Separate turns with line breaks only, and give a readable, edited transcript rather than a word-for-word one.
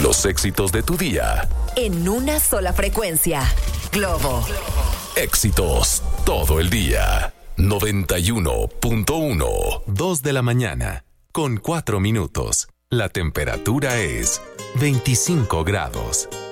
Los éxitos de tu día.
En una sola frecuencia. Globo.
Éxitos todo el día. 91.1. 2 de la mañana. Con 4 minutos. La temperatura es 25 grados.